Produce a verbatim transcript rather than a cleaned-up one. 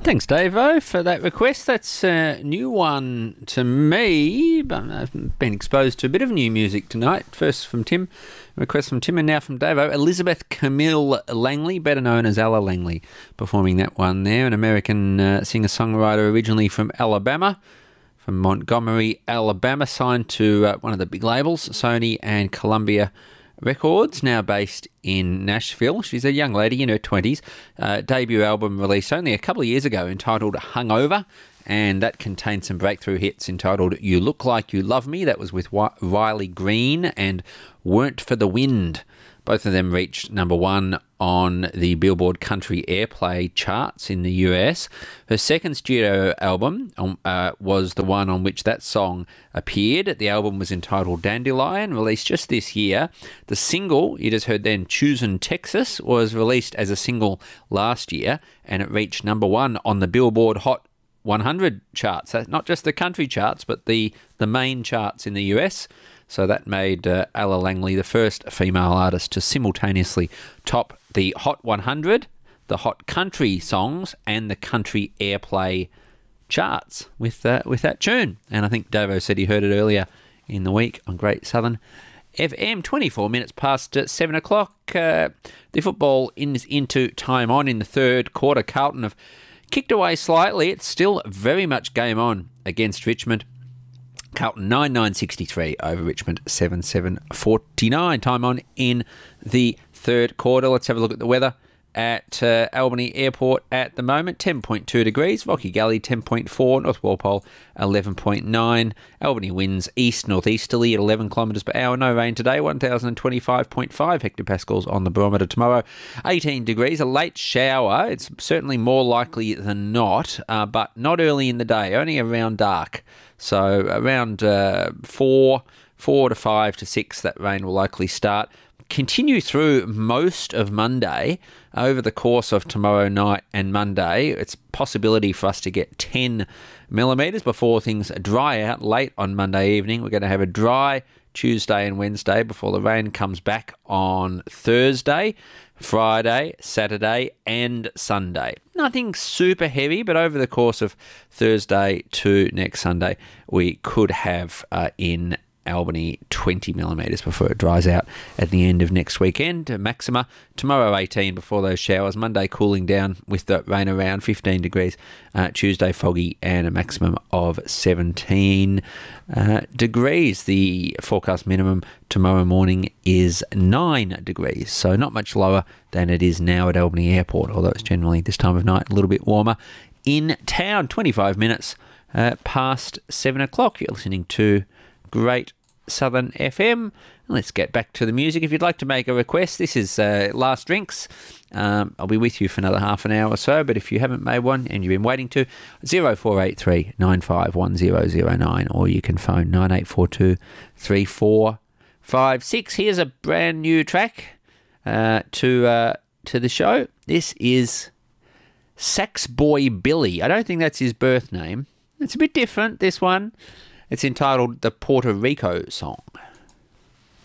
Thanks, Davo, for that request. That's a new one to me, but I've been exposed to a bit of new music tonight. First from Tim, request from Tim, and now from Davo. Elizabeth Camille Langley, better known as Ella Langley, performing that one there. An American uh, singer-songwriter originally from Alabama, from Montgomery, Alabama, signed to uh, one of the big labels, Sony and Columbia Records, now based in Nashville. She's a young lady in her twenties. Uh, debut album released only a couple of years ago entitled Hungover, and that contained some breakthrough hits entitled You Look Like You Love Me. That was with Riley Green, and Weren't for the Wind. Both of them reached number one on the Billboard Country Airplay charts in the U S. Her second studio album um, uh, was the one on which that song appeared. The album was entitled Dandelion, released just this year. The single, you just heard then, Choosing Texas, was released as a single last year, and it reached number one on the Billboard Hot one hundred charts. That's not just the country charts, but the, the main charts in the U S. So that made uh, Ella Langley the first female artist to simultaneously top the Hot one hundred, the Hot Country songs, and the Country Airplay charts with uh, with that tune. And I think Davo said he heard it earlier in the week on Great Southern F M. twenty-four minutes past uh, seven o'clock. Uh, the football is into time on in the third quarter. Carlton have kicked away slightly. It's still very much game on against Richmond. Carlton nine nine sixty-three over Richmond seven seven forty-nine. Time on in the third quarter. Let's have a look at the weather at uh, Albany Airport at the moment. ten point two degrees. Rocky Galley ten point four. North Walpole eleven point nine. Albany winds east northeasterly at eleven kilometres per hour. No rain today. one thousand twenty-five point five hectopascals on the barometer. Tomorrow eighteen degrees. A late shower. It's certainly more likely than not, uh, but not early in the day. Only around dark. So around uh, four, four to five to six, that rain will likely start. Continue through most of Monday. Over the course of tomorrow night and Monday, it's a possibility for us to get ten millimetres before things dry out late on Monday evening. We're going to have a dry Tuesday and Wednesday before the rain comes back on Thursday, Friday, Saturday and Sunday. Nothing super heavy, but over the course of Thursday to next Sunday, we could have uh, in Albany twenty millimetres before it dries out at the end of next weekend. Maxima tomorrow eighteen before those showers. Monday cooling down with the rain around fifteen degrees. Uh, Tuesday foggy and a maximum of seventeen uh, degrees. The forecast minimum tomorrow morning is nine degrees, so not much lower than it is now at Albany Airport, although it's generally this time of night a little bit warmer in town. twenty-five minutes uh, past seven o'clock. You're listening to Great Southern F M. Let's get back to the music. If you'd like to make a request, this is uh, Last Drinks. Um, I'll be with you for another half an hour or so, but if you haven't made one and you've been waiting to, zero four eight three nine five one zero zero nine, or you can phone nine eight four two three four five six. Here's a brand new track uh, to uh, to the show. This is Sax Boy Billy. I don't think that's his birth name. It's a bit different, this one. It's entitled The Puerto Rico Song.